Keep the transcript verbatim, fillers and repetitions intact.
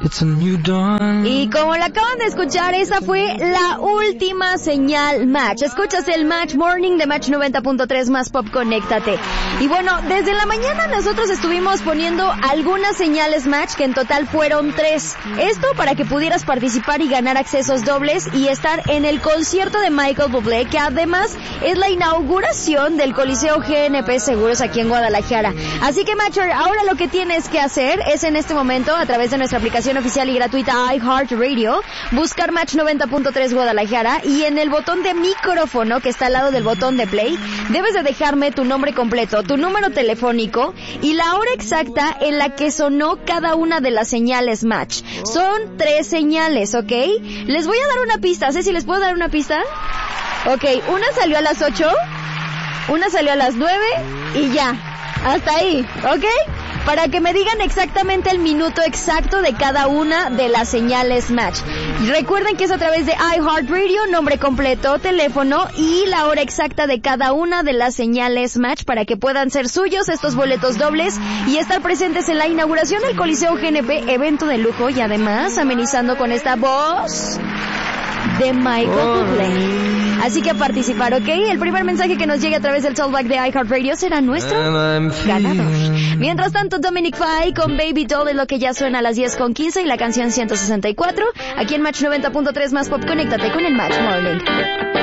It's a new dawn. Y como la acaban de escuchar, esa fue la última señal Match. Escuchas el Match Morning de Match noventa punto tres más Pop, conéctate. Y bueno, desde la mañana nosotros estuvimos poniendo algunas señales Match, que en total fueron tres. Esto para que pudieras participar y ganar accesos dobles y estar en el concierto de Michael Bublé, que además es la inauguración del Coliseo G N P Seguros aquí en Guadalajara. Así que Matcher, ahora lo que tienes que hacer es en este momento, a través de nuestra aplicación oficial y gratuita iHeartRadio, buscar Match noventa punto tres Guadalajara y en el botón de micrófono que está al lado del botón de play, debes de dejarme tu nombre completo, tu número telefónico y la hora exacta en la que sonó cada una de las señales Match. Son tres señales, ¿ok? Les voy a dar una pista, ¿sé si les puedo dar una pista? Ok, una salió a las ocho, una salió a las nueve y ya, hasta ahí, ¿ok? Para que me digan exactamente el minuto exacto de cada una de las señales Match. Recuerden que es a través de iHeartRadio, nombre completo, teléfono y la hora exacta de cada una de las señales Match para que puedan ser suyos estos boletos dobles y estar presentes en la inauguración del Coliseo G N P, evento de lujo y además amenizando con esta voz de Michael Bublé. Así que a participar, ¿ok? El primer mensaje que nos llegue a través del Talkback de iHeartRadio será nuestro ganador. Mientras tanto, Dominic Fike con Baby Doll es lo que ya suena a las diez con quince y la canción ciento sesenta y cuatro. Aquí en Match noventa punto tres más Pop, conéctate con el Match Morning.